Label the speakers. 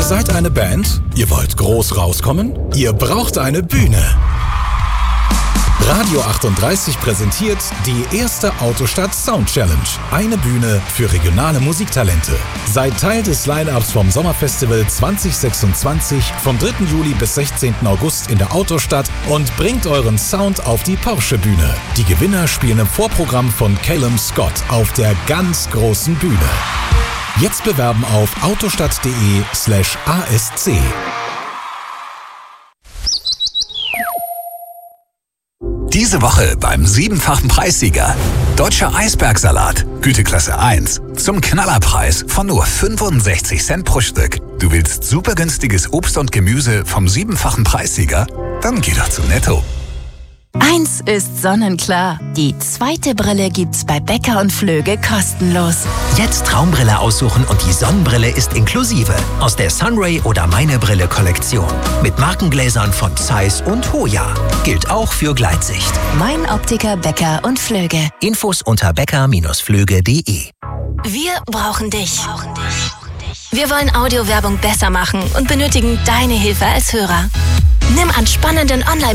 Speaker 1: seid eine Band? Ihr wollt groß rauskommen? Ihr braucht eine Bühne. Radio 38 präsentiert die erste Autostadt Sound Challenge. Eine Bühne für regionale Musiktalente. Seid Teil des Line-Ups vom Sommerfestival 2026 vom 3. Juli bis 16. August in der Autostadt und bringt euren Sound auf die Porsche-Bühne. Die Gewinner spielen im Vorprogramm von Calum Scott auf der ganz großen Bühne. Jetzt bewerben auf autostadt.de/ASC.
Speaker 2: Diese Woche beim 7-fachen Preissieger. Deutscher Eisbergsalat, Güteklasse 1. Zum Knallerpreis von nur 65 Cent pro Stück. Du willst super günstiges Obst und Gemüse vom 7-fachen Preissieger? Dann geh doch zu Netto.
Speaker 3: Eins ist sonnenklar. Die zweite Brille gibt's bei Becker und Flöge kostenlos.
Speaker 4: Jetzt Traumbrille aussuchen und die Sonnenbrille ist inklusive. Aus der Sunray oder Meine Brille Kollektion. Mit Markengläsern von Zeiss und Hoya. Gilt auch für Gleitsicht.
Speaker 3: Mein Optiker Becker und Flöge.
Speaker 4: Infos unter becker-flöge.de.
Speaker 3: Wir brauchen dich. Wir wollen Audiowerbung besser machen und benötigen deine Hilfe als Hörer. Nimm an spannenden Online-